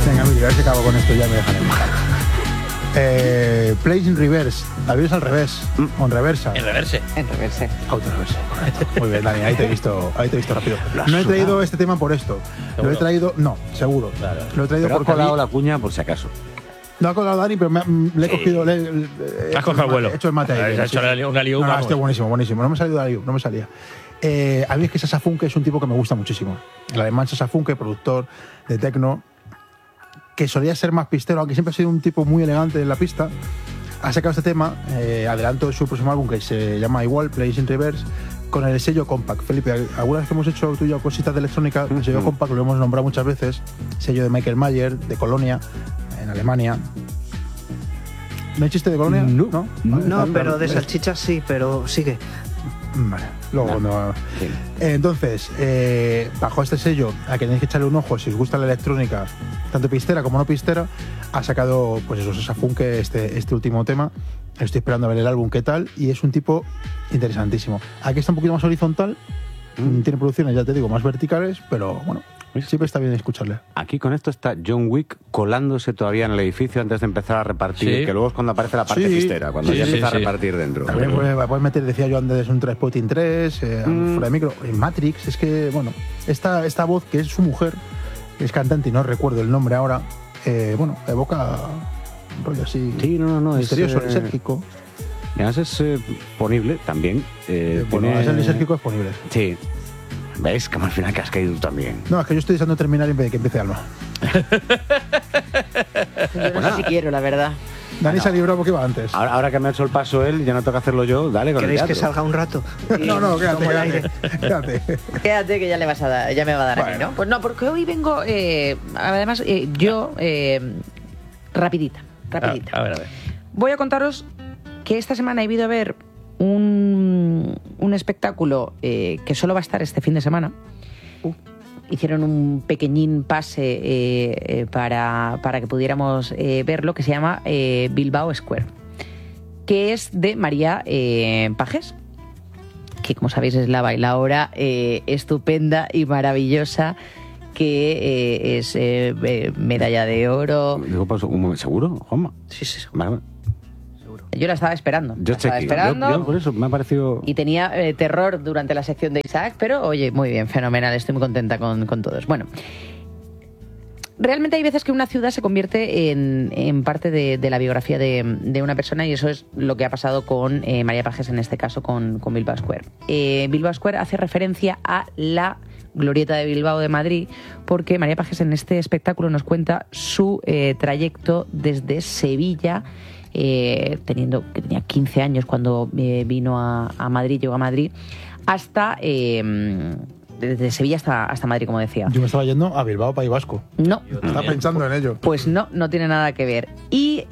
Venga, mira, a ver si acabo con esto, ya me dejan en paz. Plays in reverse, aviones al revés, o en reversa. En reverse. En reverse. Auto-reverse, correcto. Muy bien, Dani, ahí te he visto rápido. No he traído este tema por esto. ¿Seguro? Lo he traído, no, seguro. Claro. Lo he traído Pero ha porque colado la cuña por si acaso. no ha colado Dani, pero le he cogido. Has cogido el vuelo. He hecho el mate ahí. Has hecho una liu, No, vamos. este buenísimo. No me ha salido de la liu, no me salía. A mí es que Sasha Funke es un tipo que me gusta muchísimo. El alemán Sasha Funke, productor de techno, que solía ser más pistero, aunque siempre ha sido un tipo muy elegante en la pista. Ha sacado este tema, adelanto de su próximo álbum, que se llama igual, Plays in Reverse, con el sello Compact. Felipe, alguna vez que hemos hecho tú y yo cositas de electrónica, el sello Compact lo hemos nombrado muchas veces, sello de Michael Mayer, de Colonia, en Alemania. ¿No hay chiste de Colonia? No. No, pero de salchichas sí, pero sigue. Vale, luego cuando... Sí. Entonces, bajo este sello, a que tenéis que echarle un ojo si os gusta la electrónica, tanto pistera como no pistera, ha sacado, pues eso, Sasha Funke, este último tema. Estoy esperando a ver el álbum qué tal, y es un tipo interesantísimo. Aquí está un poquito más horizontal, tiene producciones, ya te digo, más verticales, pero bueno, siempre está bien escucharle. Aquí con esto está John Wick colándose todavía en el edificio antes de empezar a repartir, Sí. que luego es cuando aparece la parte Sí. pistera, cuando Sí, ya sí, empieza sí. a repartir dentro. También puedes meter, decía yo antes, un Trainspotting 3, fuera de micro, en Matrix. Es que, bueno, esta voz que es su mujer, que es cantante y no recuerdo el nombre ahora, bueno, evoca un rollo así Sí, no, misterioso, es, lisérgico. Y además es ponible también. Bueno, tiene- es el lisérgico disponible. Sí. ¿Ves? Como al final que has caído tú también. No, es que yo estoy deseando terminar en vez de que empiece Alma. Yo no sé si quiero, la verdad. Dani se ha librado porque iba antes. Ahora que me ha hecho el paso él, ya no toca hacerlo yo, dale con el ¿Queréis que teatro. salga un rato? No, quédate, Tomo el aire. quédate. Quédate que ya le vas a dar, ya me va a dar a mí, Bueno. ¿no? Pues no, porque hoy vengo, además, yo, rapidita. A ver. Voy a contaros que esta semana he ido a ver un espectáculo que solo va a estar este fin de semana. Hicieron un pequeñín pase para que pudiéramos verlo, que se llama Bilbao Square, que es de María Pagés, que como sabéis es la bailaora estupenda y maravillosa, que es medalla de oro. Digo, pues, un momento, ¿seguro, Juanma? Sí, sí, sí. Vale. Yo la estaba esperando. Yo la estaba chequeo. esperando. Yo por eso me ha parecido... Y tenía terror durante la sección de Isaac, pero oye, muy bien, fenomenal, estoy muy contenta con todos. Bueno, realmente hay veces que una ciudad se convierte en parte de la biografía de una persona, y eso es lo que ha pasado con María Pagés, en este caso con Bilbao Square. Bilbao Square hace referencia a la Glorieta de Bilbao de Madrid, porque María Pagés en este espectáculo nos cuenta su trayecto desde Sevilla, que tenía 15 años cuando vino a Madrid, llegó a Madrid, hasta desde Sevilla hasta Madrid, como decía. Yo me estaba yendo a Bilbao, País Vasco. No, Estaba pensando en ello. pues no tiene nada que ver. Y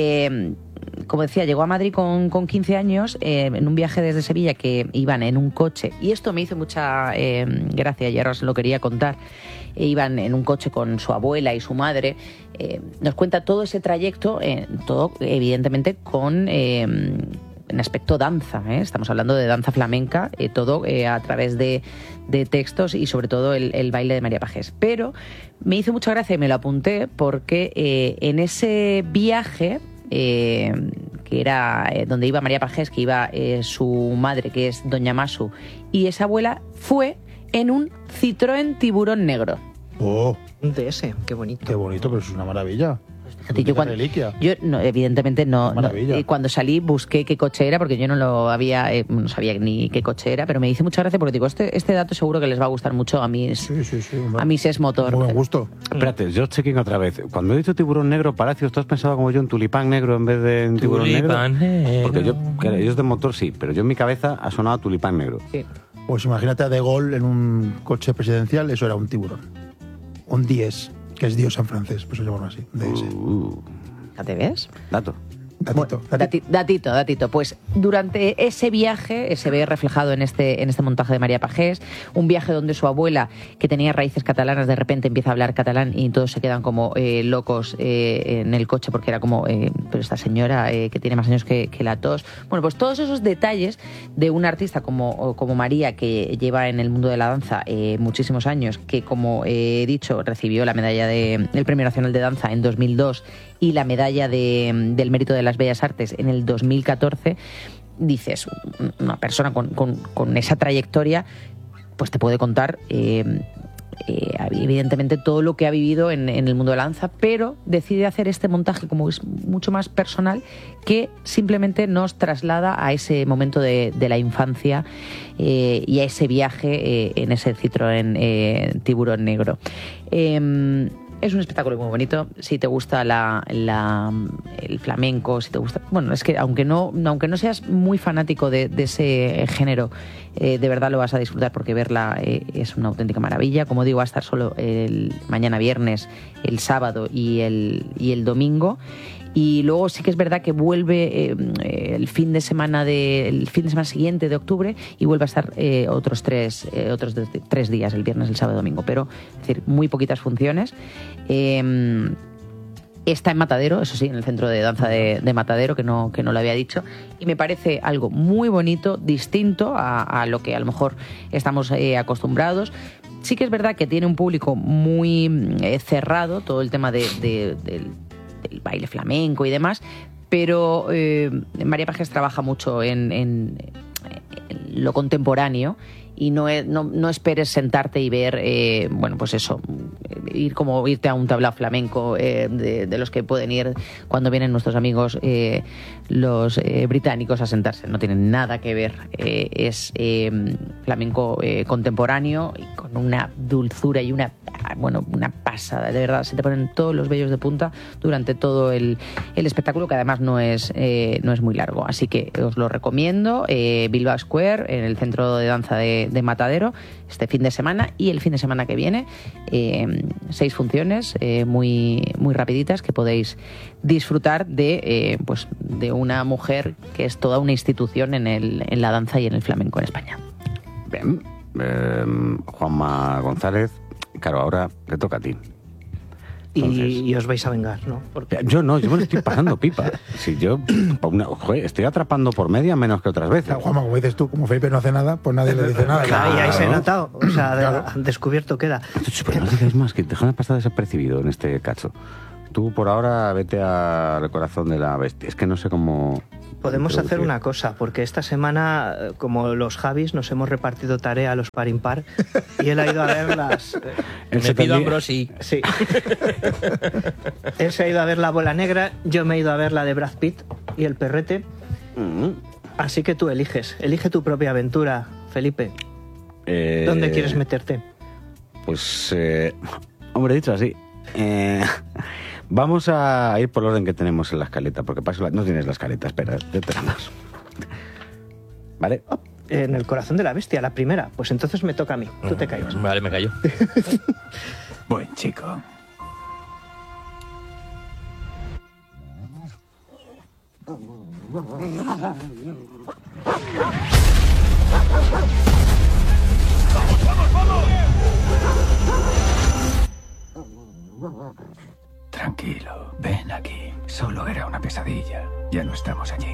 como decía, llegó a Madrid con 15 años en un viaje desde Sevilla, que iban en un coche, y esto me hizo mucha gracia y ahora os lo quería contar. Iban en un coche con su abuela y su madre. Nos cuenta todo ese trayecto, todo evidentemente con en aspecto danza, estamos hablando de danza flamenca, todo a través de textos y sobre todo el baile de María Pagés. Pero me hizo mucha gracia y me lo apunté porque en ese viaje, que era donde iba María Pagés, que iba su madre, que es Doña Masu, y esa abuela, fue en un Citroën Tiburón negro. Oh, Un DS, qué bonito. qué bonito, pero es una maravilla. Fíjate, yo cuando, reliquia. yo no, evidentemente no, Maravilla. cuando salí busqué qué coche era, porque yo no lo había, no sabía ni qué coche era, pero me hizo mucha gracia porque digo, este dato seguro que les va a gustar mucho a mis, Sí, hombre. a mis es motor. Muy buen gusto. Espérate, yo checking otra vez. Cuando he dicho tiburón negro, Palacios, ¿tú has pensado como yo en tulipán negro en vez de en tiburón negro? Tulipán negro. Porque yo, que ellos de motor sí, pero yo en mi cabeza ha sonado tulipán negro. Sí. Pues imagínate a De Gaulle en un coche presidencial, eso era un tiburón. Un diez, que es Dios en francés, pues se llaman así. DS. ¿Ya te ves? Dato. Datito. Pues durante ese viaje se ve reflejado en este montaje de María Pagés, un viaje donde su abuela, que tenía raíces catalanas, de repente empieza a hablar catalán y todos se quedan como locos en el coche porque era como, pero esta señora que tiene más años que la tos. Bueno, pues todos esos detalles de una artista como María, que lleva en el mundo de la danza muchísimos años, que como he dicho recibió la medalla del Premio Nacional de Danza en 2002 y la medalla del Mérito de las Bellas Artes en el 2014, dices, una persona con esa trayectoria pues te puede contar evidentemente todo lo que ha vivido en el mundo de la danza, pero decide hacer este montaje como es mucho más personal, que simplemente nos traslada a ese momento de la infancia y a ese viaje en ese Citroën Tiburón Negro. Es un espectáculo muy bonito. Si te gusta el flamenco, si te gusta... Bueno, es que aunque no seas muy fanático de ese género, de verdad lo vas a disfrutar porque verla es una auténtica maravilla. Como digo, va a estar solo el mañana viernes, el sábado y el domingo. Y luego sí que es verdad que vuelve el fin de semana siguiente de octubre y vuelve a estar otros tres días, el viernes, el sábado y el domingo. Pero, es decir, muy poquitas funciones. Está en Matadero, eso sí, en el centro de danza de Matadero, que no lo había dicho, y me parece algo muy bonito, distinto a lo que a lo mejor estamos acostumbrados. Sí que es verdad que tiene un público muy cerrado, todo el tema del baile flamenco y demás, pero María Pagés trabaja mucho en lo contemporáneo y no esperes sentarte y ver, pues eso, irte a un tablao flamenco de los que pueden ir cuando vienen nuestros amigos los británicos a sentarse. No tienen nada que ver. Es flamenco contemporáneo y con una dulzura y una pasada. De verdad, se te ponen todos los vellos de punta durante todo el espectáculo, que además no es muy largo. Así que os lo recomiendo. Bilbao Square, en el centro de danza de Matadero, este fin de semana y el fin de semana que viene. 6 funciones muy, muy rapiditas que podéis disfrutar de una mujer que es toda una institución en la danza y en el flamenco en España. Bien. Juanma González, claro, ahora te toca a ti. Y os vais a vengar, ¿no? Porque... Yo no, yo me lo estoy pasando pipa. Si yo estoy atrapando por media menos que otras veces. Juanma, como dices tú, como Felipe no hace nada, pues nadie le dice nada. Claro, y ahí se ha notado. O sea, descubierto queda. Pero no digáis más, que déjame pasar desapercibido en este cacho. Tú por ahora vete al corazón de la bestia. Es que no sé cómo... Podemos hacer una cosa, porque esta semana, como los Javis, nos hemos repartido tarea a los par impar y él ha ido a ver las... Me pido Ambrosi. Sí. Él se ha ido a ver La Bola Negra, yo me he ido a ver la de Brad Pitt y El Perrete. Así que tú eliges. Elige tu propia aventura, Felipe. ¿Dónde quieres meterte? Pues, hombre, dicho así... Vamos a ir por el orden que tenemos en la escaleta, porque no tienes la escaleta, espera, te tenemos. ¿Vale? En el corazón de la bestia, la primera. Pues entonces me toca a mí. Tú te callas. Vale, me callo. Buen chico. Tranquilo, ven aquí. Solo era una pesadilla. Ya no estamos allí.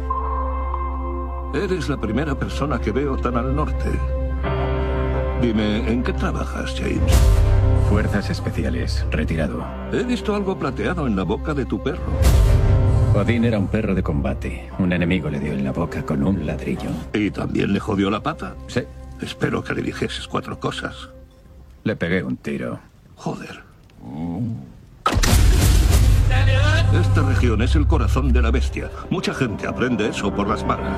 Eres la primera persona que veo tan al norte. Dime, ¿en qué trabajas, James? Fuerzas especiales, retirado. He visto algo plateado en la boca de tu perro. Odín era un perro de combate. Un enemigo le dio en la boca con un ladrillo. ¿Y también le jodió la pata? Sí. Espero que le dijeses 4 cosas. Le pegué un tiro. Joder. Esta región es el corazón de la bestia. Mucha gente aprende eso por las malas.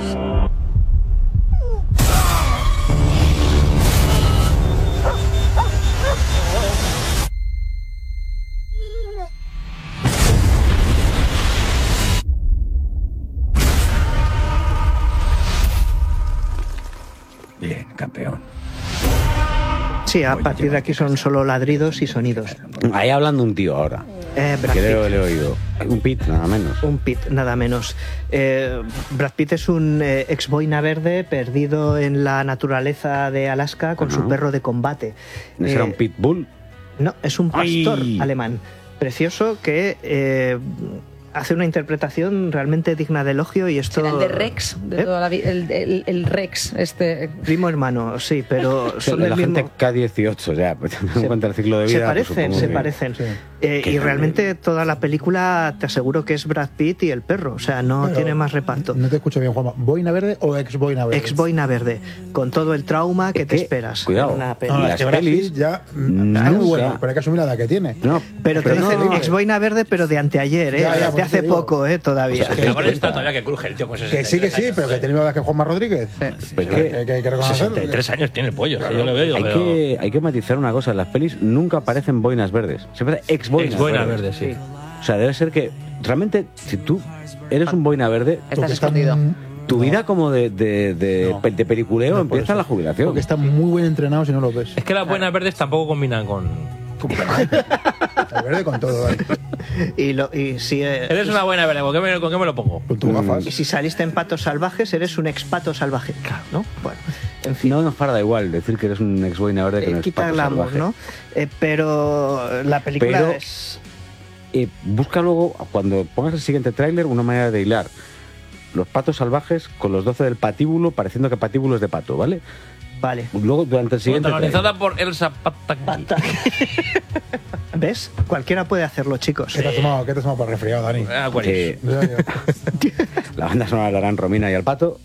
Bien, campeón. Sí, a partir de aquí son solo ladridos y sonidos. Ahí hablando un tío ahora. Brad Que le Pitt. he oído. Un Pitt, nada menos. Un Pitt, nada menos. Brad Pitt es un ex boina verde perdido en la naturaleza de Alaska con su perro de combate. ¿Ese era un Pitbull? No, es un pastor ¡Ay! alemán. Precioso que hace una interpretación realmente digna de elogio y esto... Será el de Rex, de toda la vida, el Rex, este... Primo hermano, sí, pero son la del gente mismo... K18, ya, pues teniendo en cuenta el ciclo de vida. Se parecen. Y realmente toda la película te aseguro que es Brad Pitt y el perro, o sea, no Pero tiene más reparto. No te escucho bien, Juanma. ¿Boina verde o ex boina verde? Ex boina verde, con todo el trauma que te que, esperas. cuidado, en una peli. No, las es que Brad pelis Pitt ya no, está muy o bueno, sea, pero hay que asumir la edad que tiene. No, Pero te no, dicen no, ex boina verde, pero de anteayer, Ya, ya, de por hace eso te digo. poco, todavía. O sea, que ahora está todavía que cruje el tío con 63 Que sí, pero que tiene la edad que Juanma Rodríguez. Pero Que hay que reconocerlo. 63 años tiene el pollo, yo lo veo. hay que matizar una cosa, en las pelis nunca aparecen boinas verdes, siempre ex boinas Boina verdes. verde, sí. O sea, debe ser que realmente si tú eres un boina verde, Estás Porque está escondido. tu vida como de No. periculeo No, por empieza en la eso. jubilación. Porque están muy bien entrenados y no los ves. Es que las buenas verdes tampoco combinan con... El verde con todo, ¿vale? Y si, Eres una buena verde, ¿con qué me lo pongo? Con tus gafas. y si saliste en Patos Salvajes, eres un ex pato salvaje, ¿no? Bueno, en fin. No nos para da igual decir que eres un ex boina verde que no es Quita pato glamour, salvaje. ¿no? Pero la película Pero- es... Busca luego, cuando pongas el siguiente tráiler, una manera de hilar los patos salvajes con los 12 del patíbulo, pareciendo que patíbulo es de pato, ¿vale? Vale. Luego, durante el siguiente Protagonizada tráiler. por Elsa Pataki. ¿Ves? Cualquiera puede hacerlo, chicos. ¿Qué te has tomado para resfriado, Dani? Ah, ¿cuál es? Sí, la banda sonora la harán Romina y al pato.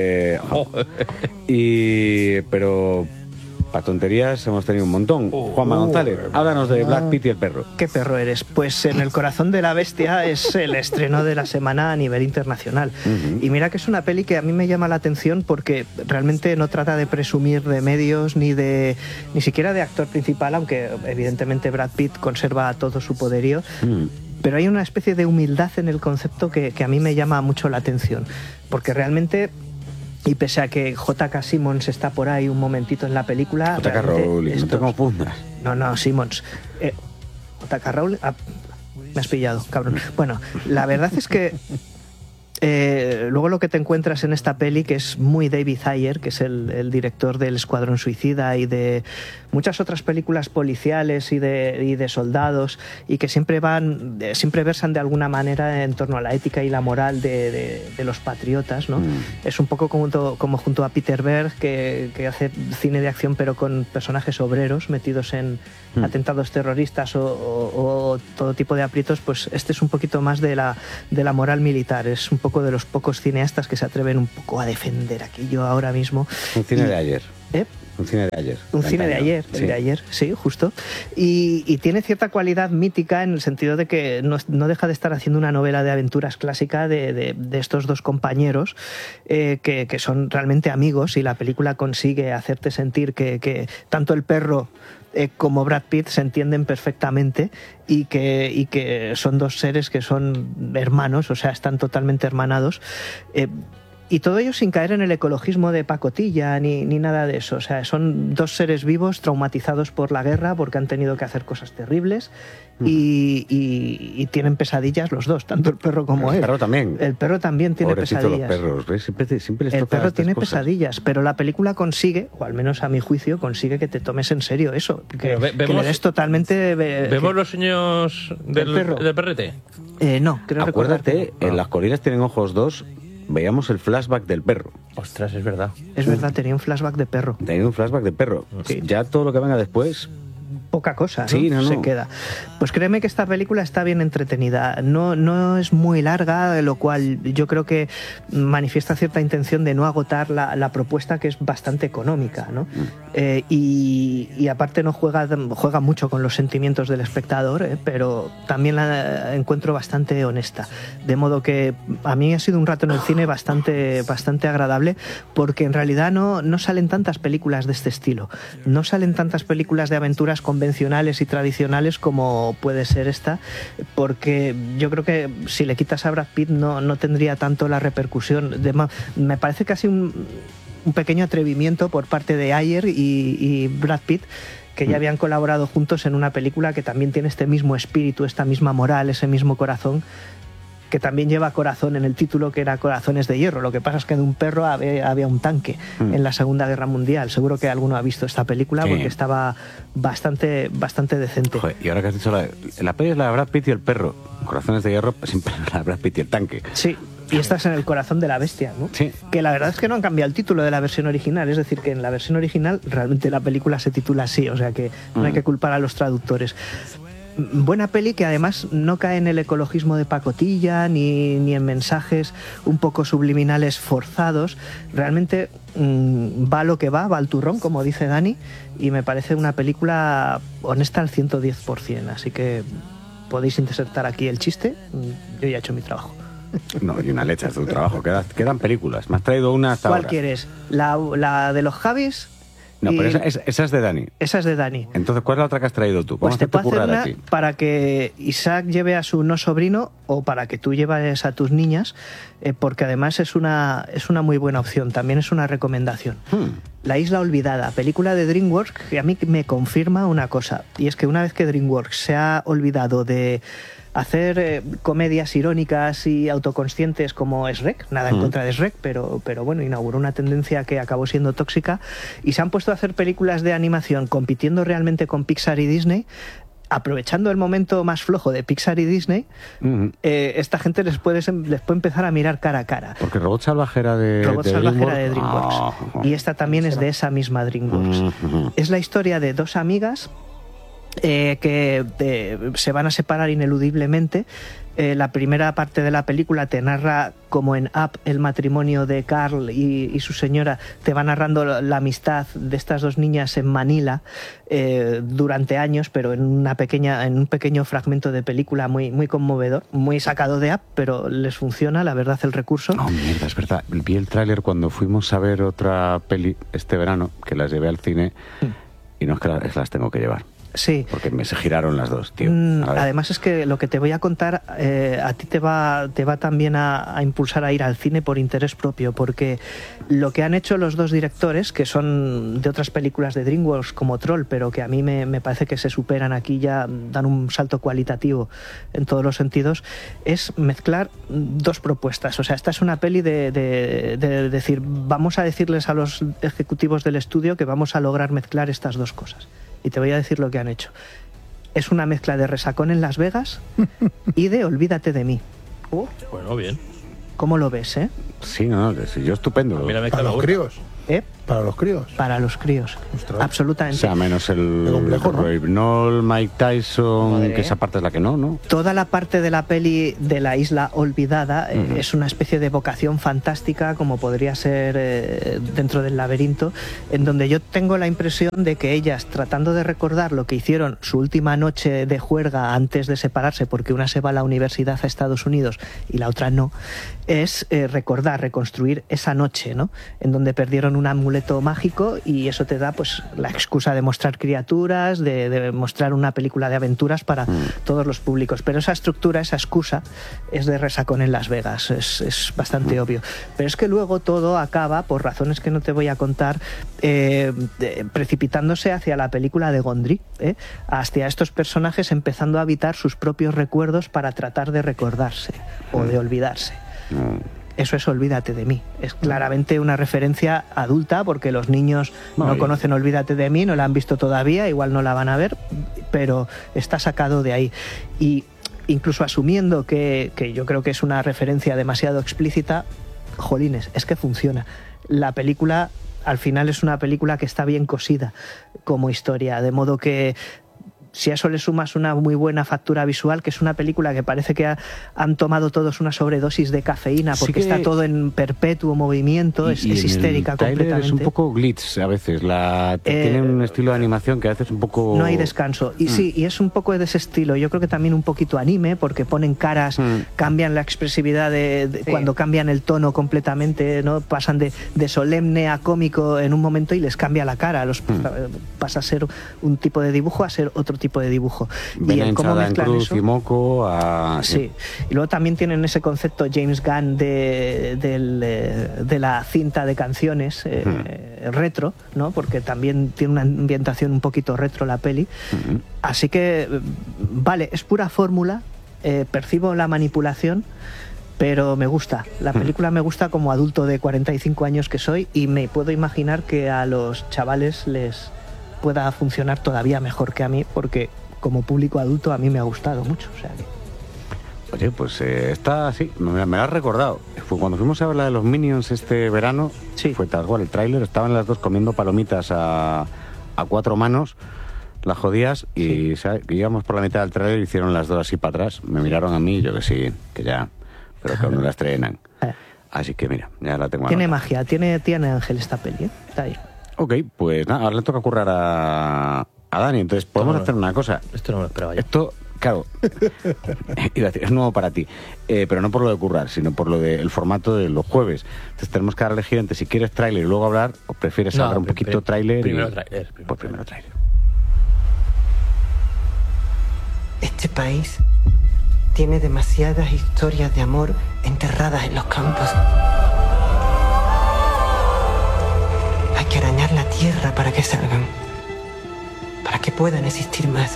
Pero para tonterías hemos tenido un montón. Juanma González, háblanos de Black Pitt y el perro. ¿Qué perro eres? Pues En el corazón de la bestia es el estreno de la semana a nivel internacional. Y mira que es una peli que a mí me llama la atención porque realmente no trata de presumir de medios ni siquiera de actor principal, aunque evidentemente Brad Pitt conserva todo su poderío. Pero hay una especie de humildad en el concepto que a mí me llama mucho la atención. Porque realmente... Y pese a que J.K. Simmons está por ahí un momentito en la película... J.K. realmente Rowling, no te estos- confundas. No, Simmons. J.K. Rowling... me has pillado, cabrón. Bueno, la verdad es que luego lo que te encuentras en esta peli, que es muy David Ayer, que es el director del Escuadrón Suicida y de muchas otras películas policiales y de soldados, y que siempre versan de alguna manera en torno a la ética y la moral de los patriotas, ¿no? Es un poco como junto a Peter Berg, que hace cine de acción pero con personajes obreros metidos en atentados terroristas o todo tipo de aprietos. Pues este es un poquito más de la moral militar, es un poco de los pocos cineastas que se atreven un poco a defender aquello ahora mismo. Un cine de ayer. ¿Eh? Un cine de ayer. Un cine de ayer, Sí. el de ayer, sí, justo. Y tiene cierta cualidad mítica en el sentido de que no deja de estar haciendo una novela de aventuras clásica de estos dos compañeros que son realmente amigos, y la película consigue hacerte sentir que tanto el perro como Brad Pitt se entienden perfectamente y que son dos seres que son hermanos, o sea, están totalmente hermanados. Y todo ello sin caer en el ecologismo de pacotilla ni nada de eso. O sea, son dos seres vivos traumatizados por la guerra porque han tenido que hacer cosas terribles y tienen pesadillas los dos, tanto el perro como él. El perro también. El perro también tiene Pobrecito pesadillas. los perros, ¿ves? Siempre les El toca perro estas tiene cosas. pesadillas, pero la película consigue, o al menos a mi juicio, consigue que te tomes en serio eso. Que, Pero que vemos- le des totalmente... ¿Vemos los sueños ¿Del perro? del perrete? No, creo recordar que Acuérdate, en Las colinas tienen ojos 2, veíamos el flashback del perro. Ostras, es verdad. no. Es verdad, tenía un flashback de perro. Tenía un flashback de perro. Sí. Ya todo lo que venga después, Poca cosa, ¿no? Sí, no. Se queda. Pues créeme que esta película está bien entretenida. No es muy larga, lo cual yo creo que manifiesta cierta intención de no agotar la propuesta, que es bastante económica, ¿no? Y aparte no juega mucho con los sentimientos del espectador, pero también la encuentro bastante honesta. De modo que a mí ha sido un rato en el cine bastante agradable, porque en realidad no salen tantas películas de este estilo. No salen tantas películas de aventuras convencionales y tradicionales como puede ser esta, porque yo creo que si le quitas a Brad Pitt no tendría tanto la repercusión. Me parece casi un pequeño atrevimiento por parte de Ayer y Brad Pitt que ya habían colaborado juntos en una película que también tiene este mismo espíritu, esta misma moral, ese mismo corazón, que también lleva corazón en el título, que era Corazones de Hierro. Lo que pasa es que de un perro había un tanque en la Segunda Guerra Mundial. Seguro que alguno ha visto esta película, porque estaba bastante decente. Joder, y ahora que has dicho, la peli es la de Brad Pitt y el perro. Corazones de Hierro, siempre la de Brad Pitt y el tanque. Sí. Y esta es en el corazón de la bestia, ¿no? Sí. Que la verdad es que no han cambiado el título de la versión original. Es decir, que en la versión original realmente la película se titula así. O sea que no hay que culpar a los traductores. Buena peli que además no cae en el ecologismo de pacotilla ni en mensajes un poco subliminales forzados. Realmente va lo que va al turrón, como dice Dani, y me parece una película honesta al 110%. Así que podéis insertar aquí el chiste. Yo ya he hecho mi trabajo. No, y una leche es tu trabajo. Quedan películas. Me has traído una hasta ahora. ¿Cuál quieres? ¿La de los Javis? No, pero esa es de Dani. Esa es de Dani. Entonces, ¿cuál es la otra que has traído tú? Pues Vamos te a puedo hacer currar una a ti. para que Isaac lleve a su no sobrino o para que tú lleves a tus niñas, porque además es una muy buena opción. También es una recomendación. La Isla Olvidada, película de DreamWorks, que a mí me confirma una cosa, y es que una vez que DreamWorks se ha olvidado de hacer comedias irónicas y autoconscientes como Shrek, nada en contra de Shrek, pero bueno, inauguró una tendencia que acabó siendo tóxica, y se han puesto a hacer películas de animación compitiendo realmente con Pixar y Disney, aprovechando el momento más flojo de Pixar y Disney. Esta gente les puede empezar a mirar cara a cara. Porque Robot Salvaje era de DreamWorks. Y esta también es de esa misma DreamWorks. Es la historia de dos amigas que se van a separar ineludiblemente. La primera parte de la película te narra como en Up el matrimonio de Carl y su señora, te va narrando la amistad de estas dos niñas en Manila durante años, pero en un pequeño fragmento de película muy conmovedor, muy sacado de Up, pero les funciona, la verdad, el recurso. Oh, mierda, es verdad. Vi el tráiler cuando fuimos a ver otra peli este verano, que las llevé al cine, y no es que las tengo que llevar. Sí. Porque se giraron las dos, tío. Además es que lo que te voy a contar a ti te va también a impulsar a ir al cine por interés propio, porque lo que han hecho los dos directores, que son de otras películas de DreamWorks como Troll, pero que a mí me parece que se superan aquí, ya dan un salto cualitativo en todos los sentidos, es mezclar dos propuestas. O sea, esta es una peli de decir, vamos a decirles a los ejecutivos del estudio que vamos a lograr mezclar estas dos cosas. Y te voy a decir lo que han hecho. Es una mezcla de Resacón en Las Vegas y de Olvídate de mí. Bueno, bien. ¿Cómo lo ves, Sí, no, yo estupendo. Para los críos. Para los críos. Para los críos. Ostras. Absolutamente. O sea, menos el complejo, ¿no? Roy Knoll, Mike Tyson, Madre. que esa parte es la que no. Toda la parte de la peli de la Isla Olvidada es una especie de evocación fantástica, como podría ser Dentro del laberinto, en donde yo tengo la impresión de que ellas, tratando de recordar lo que hicieron su última noche de juerga antes de separarse, porque una se va a la universidad a Estados Unidos y la otra no, es reconstruir esa noche, ¿no? En donde perdieron un amuleto mágico, y eso te da pues la excusa de mostrar criaturas, de mostrar una película de aventuras para todos los públicos. Pero esa estructura, esa excusa, es de Resacón en Las Vegas, es bastante obvio. Pero es que luego todo acaba, por razones que no te voy a contar, precipitándose hacia la película de Gondry, hacia estos personajes empezando a habitar sus propios recuerdos para tratar de recordarse o de olvidarse. Eso es Olvídate de mí. Es claramente una referencia adulta, porque los niños no conocen Olvídate de mí, no la han visto todavía, igual no la van a ver, pero está sacado de ahí. Y incluso asumiendo que yo creo que es una referencia demasiado explícita, jolines, es que funciona. La película, al final, es una película que está bien cosida como historia, de modo que si a eso le sumas una muy buena factura visual, que es una película que parece que han tomado todos una sobredosis de cafeína, porque está todo en perpetuo movimiento, es histérica completamente. Es un poco glitch a veces, tiene un estilo de animación que a veces es un poco... No hay descanso. Y sí, y es un poco de ese estilo. Yo creo que también un poquito anime, porque ponen caras, cambian la expresividad cuando cambian el tono completamente, ¿no? Pasan de solemne a cómico en un momento y les cambia la cara. Pasa a ser un tipo de dibujo a ser otro tipo de dibujo. Ven y el cómo hinchada en mezclan cruz eso, y moco a... sí. Y luego también tienen ese concepto James Gunn de la cinta de canciones retro, ¿no? Porque también tiene una ambientación un poquito retro la peli. Así que, vale, es pura fórmula, percibo la manipulación, pero me gusta. La película me gusta como adulto de 45 años que soy, y me puedo imaginar que a los chavales les pueda funcionar todavía mejor que a mí, porque como público adulto a mí me ha gustado mucho. O sea que... Oye, pues esta sí, me lo has recordado. Fue cuando fuimos a ver la de los Minions este verano, sí. Fue tal cual el tráiler, estaban las dos comiendo palomitas a 4 manos, las jodías, y íbamos por la mitad del tráiler y hicieron las dos así para atrás, me miraron a mí y yo que sí, que ya, pero que aún no la estrenan. Así que mira, ya la tengo Tiene anotada. magia, tiene ángel esta peli, ¿eh? Está ahí. Ok, pues nada, ahora le toca currar a Dani, entonces podemos hacer una cosa. Esto no me lo esperaba yo. Esto, claro, iba a decir, es nuevo para ti, pero no por lo de currar, sino por lo del formato de los jueves. Entonces tenemos que dar a elegir entre si quieres tráiler y luego hablar, o prefieres No, hablar un poquito tráiler. Primero tráiler. Pues primero tráiler. Este país tiene demasiadas historias de amor enterradas en los campos. Hay que arañar la tierra para que salgan, para que puedan existir más.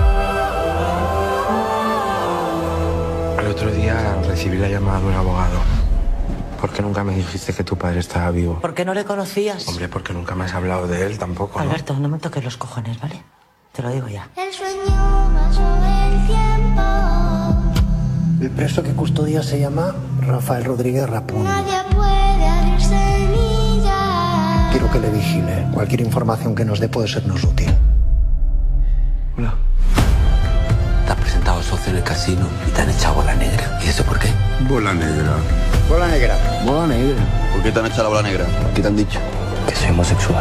El otro día recibí la llamada de un abogado. ¿Por qué nunca me dijiste que tu padre estaba vivo? ¿Por qué no le conocías? Hombre, porque nunca me has hablado de él tampoco, ¿no? Alberto, no me toques los cojones, ¿vale? Te lo digo ya. El sueño pasó el tiempo. El preso que custodia se llama Rafael Rodríguez Rapón. Nadie puede abrir semillas. Quiero que le vigile. Cualquier información que nos dé puede sernos útil. Hola. Te has presentado socio en el casino y te han echado bola negra. ¿Y eso por qué? Bola negra. Bola negra. Bola negra. ¿Por qué te han echado la bola negra? ¿Qué te han dicho? Que soy homosexual.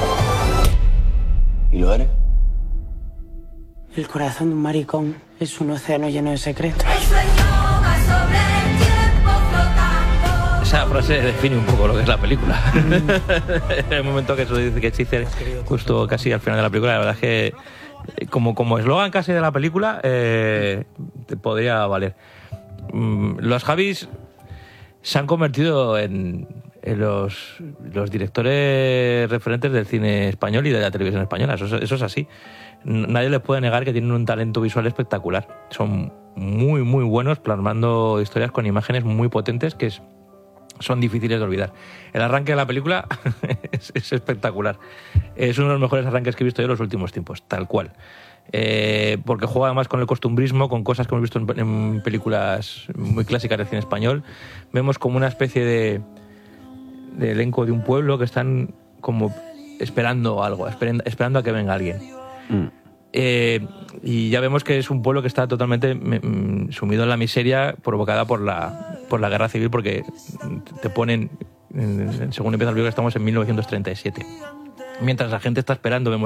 ¿Y lo eres? El corazón de un maricón es un océano lleno de secretos. El sueño va sobre el tiempo flotando. Esa frase define un poco lo que es la película. En el momento que eso dice que dice justo casi al final de la película, la verdad es que como eslogan casi de la película te podría valer. Los Javis se han convertido en los directores referentes del cine español y de la televisión española. Eso es así. Nadie les puede negar que tienen un talento visual espectacular. Son muy, muy buenos plasmando historias con imágenes muy potentes que son difíciles de olvidar. El arranque de la película es espectacular. Es uno de los mejores arranques que he visto yo en los últimos tiempos, tal cual. Porque juega además con el costumbrismo, con cosas que hemos visto en películas muy clásicas del cine español. Vemos como una especie de elenco de un pueblo que están como esperando algo, esperando a que venga alguien. Y ya vemos que es un pueblo que está totalmente sumido en la miseria provocada por la guerra civil, porque te ponen, según empieza el video, estamos en 1937. Mientras la gente está esperando, vemos